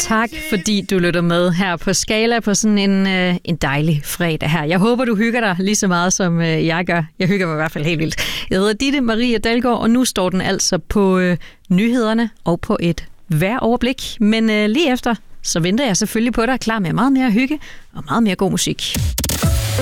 Tak, fordi du lytter med her på Skala på sådan en dejlig fredag her. Jeg håber, du hygger dig lige så meget, som jeg gør. Jeg hygger mig i hvert fald helt vildt. Jeg hedder Ditte Marie Dalgaard, og nu står den altså på nyhederne og på et vejroverblik. Men lige efter, så venter jeg selvfølgelig på dig, klar med meget mere hygge og meget mere god musik.